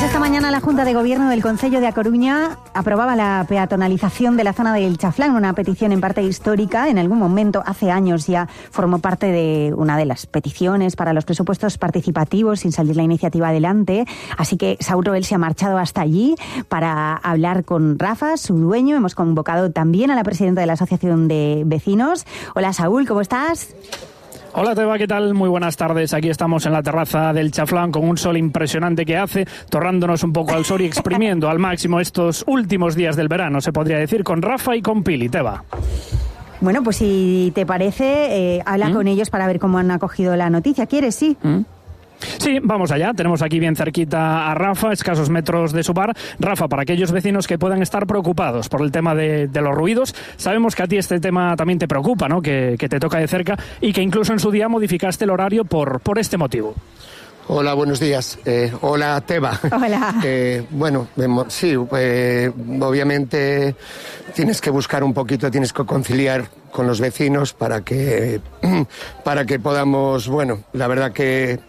Esta mañana la Junta de Gobierno del Concello de A Coruña aprobaba la peatonalización de la zona del Chaflán, una petición en parte histórica. En algún momento, hace años ya, formó parte de una de las peticiones para los presupuestos participativos sin salir la iniciativa adelante. Así que Saúl Roel se ha marchado hasta allí para hablar con Rafa, su dueño. Hemos convocado también a la presidenta de la Asociación de Vecinos. Hola Saúl, ¿cómo estás? Hola Teba, ¿qué tal? Muy buenas tardes. Aquí estamos en la terraza del Chaflán con un sol impresionante que hace, torrándonos un poco al sol y exprimiendo al máximo estos últimos días del verano, se podría decir, con Rafa y con Pili. Teba. Bueno, pues si te parece, habla con ellos para ver cómo han acogido la noticia. ¿Quieres? Sí. Sí, vamos allá. Tenemos aquí bien cerquita a Rafa, escasos metros de su bar. Rafa, para aquellos vecinos que puedan estar preocupados por el tema de los ruidos, sabemos que a ti este tema también te preocupa, ¿no? Que te toca de cerca y que incluso en su día modificaste el horario por este motivo. Hola, buenos días. Hola, Teba. Hola. Bueno, sí, obviamente tienes que buscar un poquito, tienes que conciliar con los vecinos para que podamos, bueno, la verdad que,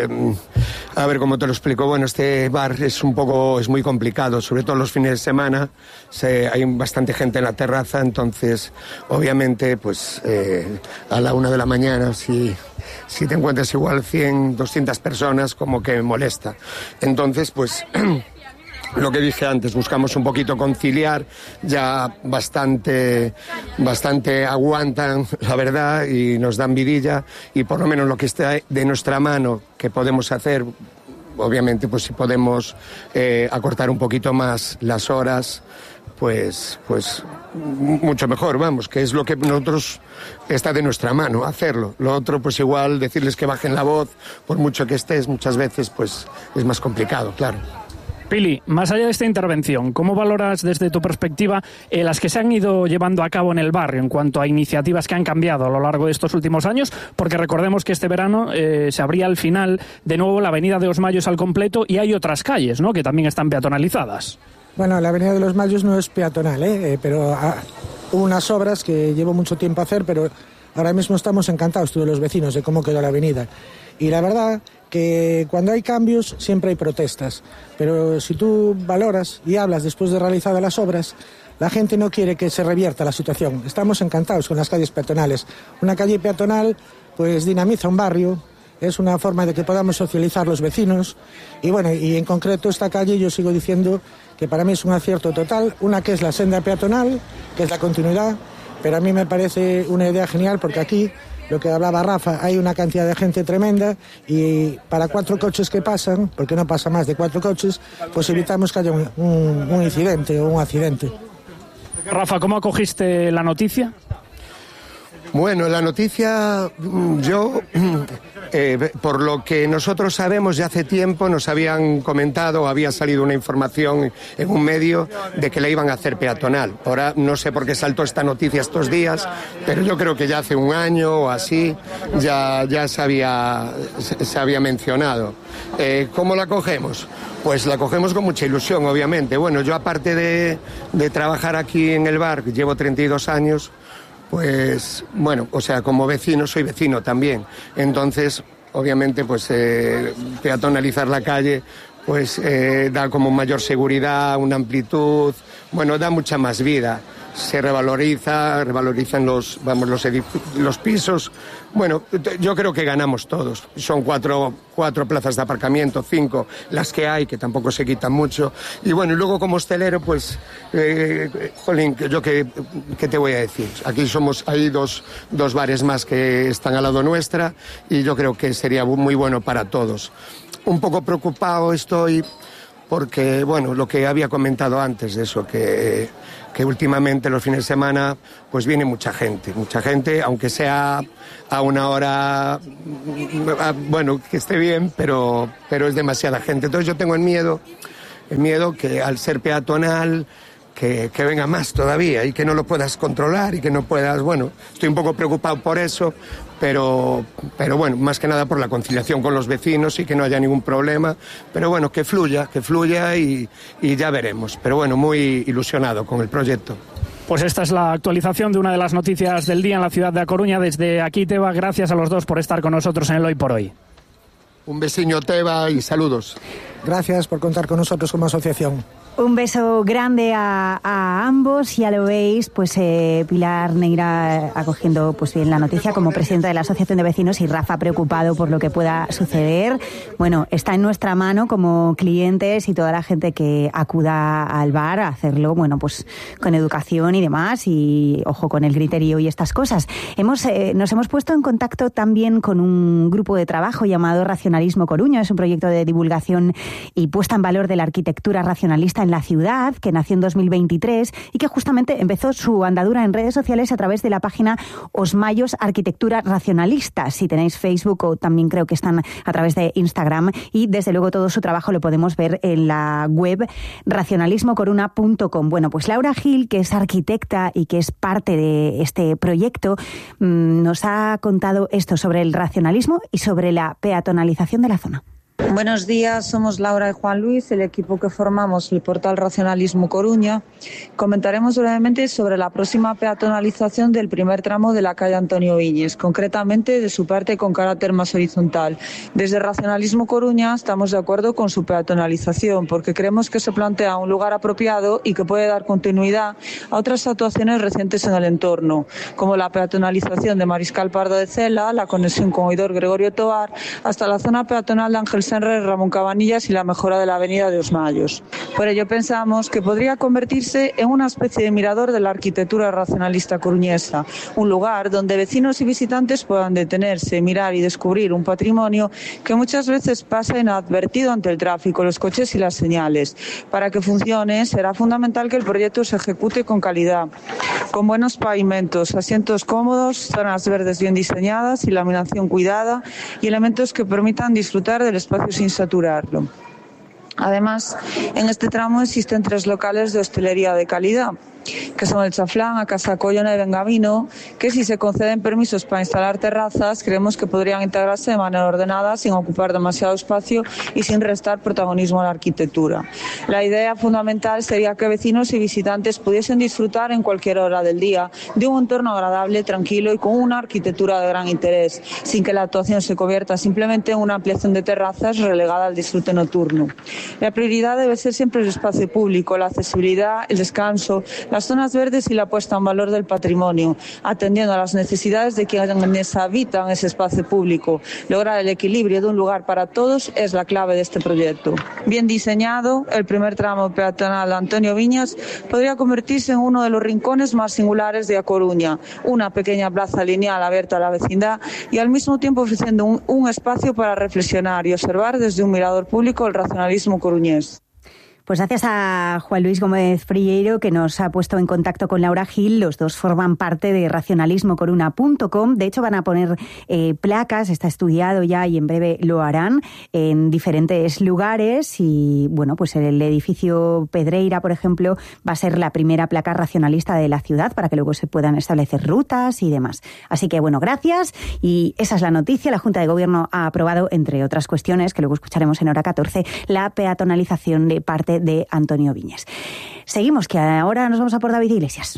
a ver cómo te lo explico. Bueno, este bar es muy complicado, sobre todo los fines de semana. Hay bastante gente en la terraza, entonces, obviamente, pues a la 1 de la mañana, si te encuentras igual 100, 200 personas, como que me molesta. Entonces, pues, lo que dije antes, buscamos un poquito conciliar, ya bastante aguantan, la verdad, y nos dan vidilla, y por lo menos lo que esté de nuestra mano, que podemos hacer, obviamente, pues si podemos acortar un poquito más las horas, pues mucho mejor, vamos, que es lo que nosotros está de nuestra mano, hacerlo. Lo otro, pues igual, decirles que bajen la voz, por mucho que estés, muchas veces, pues es más complicado, claro. Pili, más allá de esta intervención, ¿cómo valoras desde tu perspectiva las que se han ido llevando a cabo en el barrio en cuanto a iniciativas que han cambiado a lo largo de estos últimos años? Porque recordemos que este verano se abría al final de nuevo la Avenida de los Mayos al completo y hay otras calles, ¿no?, que también están peatonalizadas. Bueno, la Avenida de los Mayos no es peatonal, pero hubo unas obras que llevo mucho tiempo a hacer, pero ahora mismo estamos encantados todos los vecinos de cómo quedó la avenida. Y la verdad que cuando hay cambios siempre hay protestas, pero si tú valoras y hablas después de realizadas las obras, la gente no quiere que se revierta la situación. Estamos encantados con las calles peatonales. Una calle peatonal pues dinamiza un barrio, es una forma de que podamos socializar los vecinos y bueno, y en concreto esta calle yo sigo diciendo que para mí es un acierto total, una que es la senda peatonal, que es la continuidad, pero a mí me parece una idea genial porque aquí, lo que hablaba Rafa, hay una cantidad de gente tremenda y para 4 coches que pasan, porque no pasa más de 4 coches, pues evitamos que haya un incidente o un accidente. Rafa, ¿cómo acogiste la noticia? Bueno, la noticia, yo, por lo que nosotros sabemos, ya hace tiempo nos habían comentado, había salido una información en un medio de que la iban a hacer peatonal. Ahora no sé por qué saltó esta noticia estos días, pero yo creo que ya hace un año o así ya se había mencionado. ¿Cómo la cogemos? Pues la cogemos con mucha ilusión, obviamente. Bueno, yo aparte de trabajar aquí en el bar, llevo 32 años, pues, bueno, o sea, como vecino, soy vecino también. Entonces, obviamente, pues peatonalizar la calle, pues da como mayor seguridad, una amplitud, bueno, da mucha más vida. Se revalorizan los pisos. Bueno, yo creo que ganamos todos. Son cuatro plazas de aparcamiento, 5 las que hay, que tampoco se quitan mucho. Y bueno, y luego como hostelero, pues, jolín, yo qué te voy a decir. Aquí hay dos bares más que están al lado nuestra y yo creo que sería muy bueno para todos. Un poco preocupado estoy porque, bueno, lo que había comentado antes de eso, que últimamente los fines de semana pues viene mucha gente, aunque sea a una hora, bueno, que esté bien, pero es demasiada gente. Entonces yo tengo el miedo que al ser peatonal que venga más todavía y que no lo puedas controlar y que no puedas, bueno, estoy un poco preocupado por eso, pero bueno, más que nada por la conciliación con los vecinos y que no haya ningún problema, pero bueno, que fluya y ya veremos, pero bueno, muy ilusionado con el proyecto. Pues esta es la actualización de una de las noticias del día en la ciudad de A Coruña. Desde aquí, Teba, gracias a los dos por estar con nosotros en el Hoy por Hoy. Un besiño, Teba, y saludos. Gracias por contar con nosotros como asociación. Un beso grande a ambos. Ya lo veis, pues Pilar Neira acogiendo pues bien la noticia como presidenta de la Asociación de Vecinos y Rafa preocupado por lo que pueda suceder. Bueno, está en nuestra mano como clientes y toda la gente que acuda al bar a hacerlo, bueno, pues con educación y demás y ojo con el griterío y estas cosas. Nos hemos puesto en contacto también con un grupo de trabajo llamado Racionalismo Coruña. Es un proyecto de divulgación y puesta en valor de la arquitectura racionalista en la ciudad, que nació en 2023 y que justamente empezó su andadura en redes sociales a través de la página Osmayos Arquitectura Racionalista. Si tenéis Facebook o también creo que están a través de Instagram y desde luego todo su trabajo lo podemos ver en la web racionalismocoruna.com. Bueno, pues Laura Gil, que es arquitecta y que es parte de este proyecto, nos ha contado esto sobre el racionalismo y sobre la peatonalización de la zona. Buenos días, somos Laura y Juan Luis, el equipo que formamos el portal Racionalismo Coruña. Comentaremos brevemente sobre la próxima peatonalización del primer tramo de la calle Antonio Viñes, concretamente de su parte con carácter más horizontal. Desde Racionalismo Coruña estamos de acuerdo con su peatonalización porque creemos que se plantea un lugar apropiado y que puede dar continuidad a otras actuaciones recientes en el entorno, como la peatonalización de Mariscal Pardo de Cela, la conexión con Oidor Gregorio Tobar, hasta la zona peatonal de Ángel Senres, Ramón Cabanillas y la mejora de la avenida de Osmayos. Por ello pensamos que podría convertirse en una especie de mirador de la arquitectura racionalista coruñesa, un lugar donde vecinos y visitantes puedan detenerse, mirar y descubrir un patrimonio que muchas veces pasa inadvertido ante el tráfico, los coches y las señales. Para que funcione será fundamental que el proyecto se ejecute con calidad, con buenos pavimentos, asientos cómodos, zonas verdes bien diseñadas, iluminación cuidada y elementos que permitan disfrutar del espacio sin saturarlo. Además, en este tramo existen 3 locales de hostelería de calidad, que son el Chaflán, a Casa Collona y Bengamino, que si se conceden permisos para instalar terrazas, creemos que podrían integrarse de manera ordenada, sin ocupar demasiado espacio y sin restar protagonismo a la arquitectura. La idea fundamental sería que vecinos y visitantes pudiesen disfrutar en cualquier hora del día de un entorno agradable, tranquilo y con una arquitectura de gran interés, sin que la actuación se convierta simplemente en una ampliación de terrazas relegada al disfrute nocturno. La prioridad debe ser siempre el espacio público, la accesibilidad, el descanso, las zonas verdes y la puesta en valor del patrimonio, atendiendo a las necesidades de quienes habitan ese espacio público. Lograr el equilibrio de un lugar para todos es la clave de este proyecto. Bien diseñado, el primer tramo peatonal Antonio Viñas podría convertirse en uno de los rincones más singulares de A Coruña, una pequeña plaza lineal abierta a la vecindad y al mismo tiempo ofreciendo un espacio para reflexionar y observar desde un mirador público el racionalismo coruñés. Pues gracias a Juan Luis Gómez Frilleiro, que nos ha puesto en contacto con Laura Gil. Los dos forman parte de racionalismocoruna.com. De hecho, van a poner placas, está estudiado ya y en breve lo harán, en diferentes lugares. Y bueno, pues el edificio Pedreira, por ejemplo, va a ser la primera placa racionalista de la ciudad para que luego se puedan establecer rutas y demás. Así que bueno, gracias. Y esa es la noticia. La Junta de Gobierno ha aprobado, entre otras cuestiones, que luego escucharemos en hora 14, la peatonalización de parte de Antonio Viñes. Seguimos, que ahora nos vamos a por David Iglesias.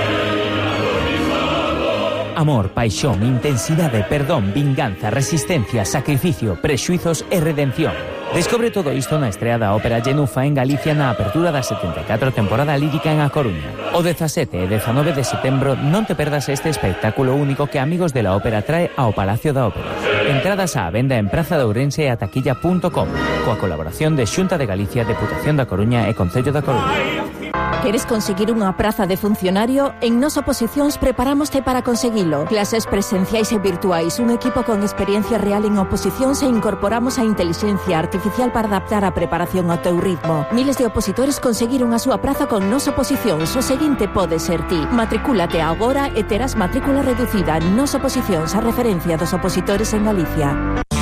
Amor, paixón, intensidade, perdón, vinganza, resistencia, sacrificio, prexuizos e redención. Descobre todo isto na estrea da ópera Genufa en Galicia na apertura da 74 temporada lírica en A Coruña. O 17 e 19 de setembro non te perdas este espectáculo único que Amigos de la Ópera trae ao Palacio da Ópera. Entradas á venda en Praza de Ourense e a taquilla.com, coa colaboración de Xunta de Galicia, Deputación da Coruña e Concello da Coruña. ¿Queres conseguir unha praza de funcionario? En Nos Oposicións preparámoste para conseguilo. Clases presenciais e virtuais, un equipo con experiencia real en oposicións e incorporamos a inteligencia artificial para adaptar a preparación ao teu ritmo. Miles de opositores conseguiron a súa praza con Nos Oposicións. O seguinte pode ser ti. Matricúlate agora e terás matrícula reducida. Nos Oposicións, a referencia dos opositores en Galicia.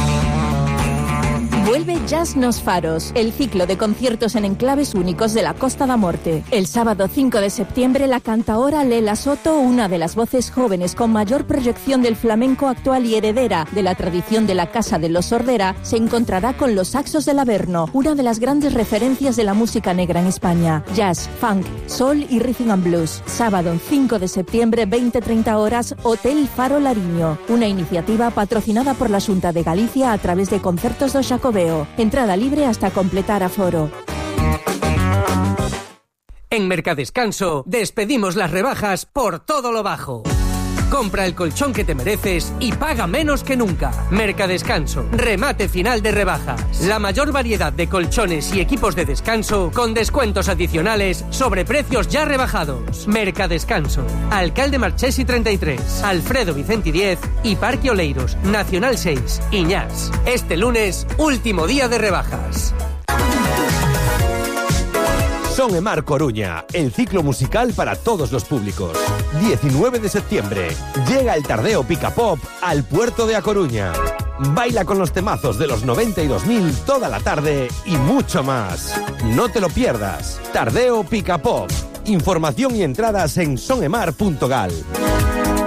Vuelve Jazz Nos Faros, el ciclo de conciertos en enclaves únicos de la Costa da Morte. El sábado 5 de septiembre, la cantaora Lela Soto, una de las voces jóvenes con mayor proyección del flamenco actual y heredera de la tradición de la Casa de los Sordera, se encontrará con los Saxos del Averno, una de las grandes referencias de la música negra en España. Jazz, funk, soul y rhythm and blues. Sábado 5 de septiembre, 20-30 horas, Hotel Faro Lariño. Una iniciativa patrocinada por la Xunta de Galicia a través de Concertos do Xacobeo. Entrada libre hasta completar aforo. En Mercadescanso despedimos las rebajas por todo lo bajo. Compra el colchón que te mereces y paga menos que nunca. Mercadescanso, remate final de rebajas. La mayor variedad de colchones y equipos de descanso con descuentos adicionales sobre precios ya rebajados. Mercadescanso, Alcalde Marchesi 33, Alfredo Vicenti 10 y Parque Oleiros, Nacional 6, Iñás. Este lunes, último día de rebajas. Son Emar Coruña, el ciclo musical para todos los públicos. 19 de septiembre, llega el Tardeo Pica Pop al puerto de A Coruña. Baila con los temazos de los 92.000 toda la tarde y mucho más. No te lo pierdas. Tardeo Pica Pop. Información y entradas en sonemar.gal.